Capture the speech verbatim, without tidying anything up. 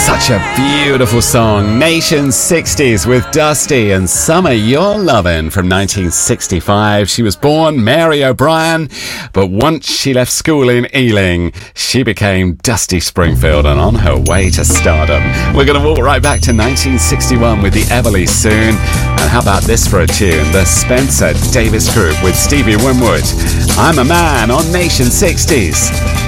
Such a beautiful song. Nation sixties with Dusty and Summer You're Lovin' from nineteen sixty-five. She was born Mary O'Brien, but once she left school in Ealing, she became Dusty Springfield and on her way to stardom. We're going to walk right back to nineteen sixty-one with the Everlys soon. And how about this for a tune? The Spencer Davis Group with Stevie Winwood. I'm a Man on Nation sixties.